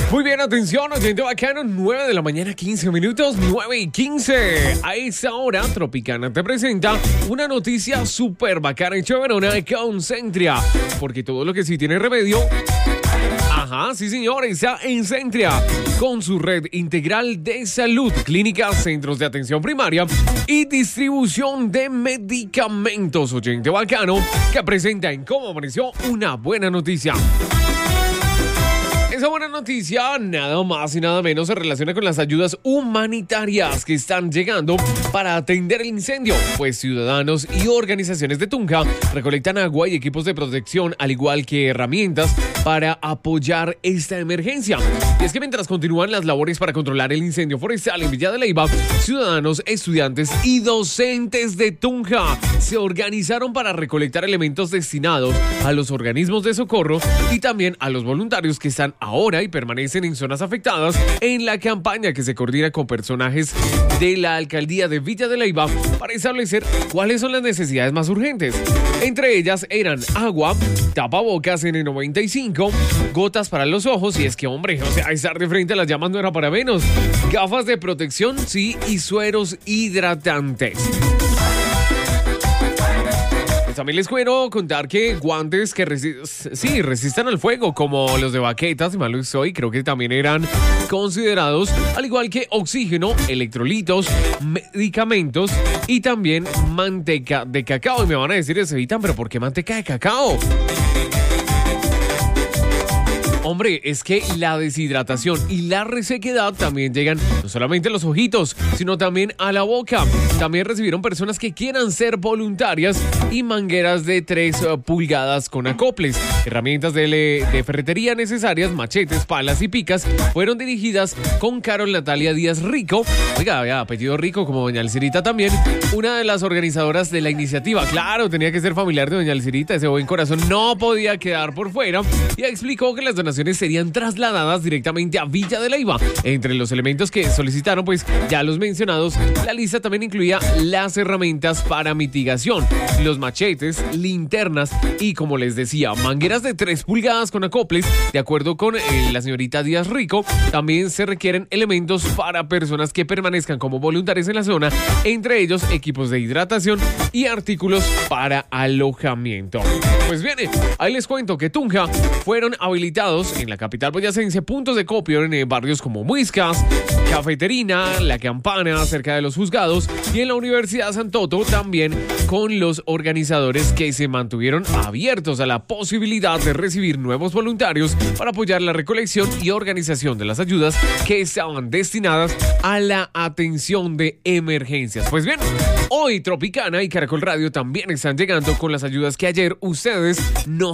Muy bien, atención, oyente bacano, 9 de la mañana, 15 minutos, 9:15. A esa hora, Tropicana te presenta una noticia súper bacana y chéverona con Centria, porque todo lo que sí tiene remedio. Ajá, sí señor, está en Centria, con su red integral de salud, clínicas, centros de atención primaria y distribución de medicamentos. Oyente bacano, que presenta en Cómo Amaneció una buena noticia. Esa buena noticia, nada más y nada menos, se relaciona con las ayudas humanitarias que están llegando para atender el incendio. Pues ciudadanos y organizaciones de Tunja recolectan agua y equipos de protección, al igual que herramientas para apoyar esta emergencia. Y es que mientras continúan las labores para controlar el incendio forestal en Villa de Leyva, ciudadanos, estudiantes y docentes de Tunja se organizaron para recolectar elementos destinados a los organismos de socorro y también a los voluntarios que están ahora y permanecen en zonas afectadas en la campaña que se coordina con personajes de la alcaldía de Villa de Leyva para establecer cuáles son las necesidades más urgentes. Entre ellas eran agua, tapabocas N95, gotas para los ojos, y es que hombre, o sea, estar de frente a las llamas no era para menos, gafas de protección, sí, y sueros hidratantes. También les quiero contar que guantes que resistan al fuego, como los de baquetas, si mal no estoy, creo que también eran considerados, al igual que oxígeno, electrolitos, medicamentos y también manteca de cacao. Y me van a decir, Evitan, ¿pero por qué manteca de cacao? Hombre, es que la deshidratación y la resequedad también llegan no solamente a los ojitos, sino también a la boca. También recibieron personas que quieran ser voluntarias y mangueras de 3 pulgadas con acoples. Herramientas de ferretería necesarias, machetes, palas y picas fueron dirigidas con Carol Natalia Díaz Rico. Oiga, había apellido Rico como doña Alcirita también, una de las organizadoras de la iniciativa. Claro, tenía que ser familiar de doña Alcirita, ese buen corazón no podía quedar por fuera, y explicó que las donaciones serían trasladadas directamente a Villa de Leyva. Entre los elementos que solicitaron, pues ya los mencionados, la lista también incluía las herramientas para mitigación, los machetes, linternas y, como les decía, mangueras de 3 pulgadas con acoples. De acuerdo con la señorita Díaz Rico, también se requieren elementos para personas que permanezcan como voluntarios en la zona, entre ellos equipos de hidratación y artículos para alojamiento. Pues bien, ahí les cuento que Tunja fueron habilitados en la capital boyacense puntos de copio en barrios como Muiscas, Cafeterina, La Campana, cerca de los juzgados, y en la Universidad Santoto también, con los organizadores que se mantuvieron abiertos a la posibilidad de recibir nuevos voluntarios para apoyar la recolección y organización de las ayudas que estaban destinadas a la atención de emergencias. Pues bien, hoy Tropicana y Caracol Radio también están llegando con las ayudas que ayer ustedes no